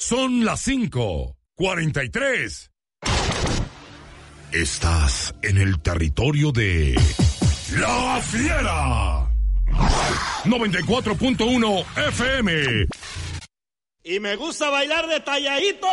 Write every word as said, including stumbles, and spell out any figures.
Son las cinco cuarenta y tres. Estás en el territorio de La Fiera. noventa y cuatro punto uno F M. Y me gusta bailar de talladito.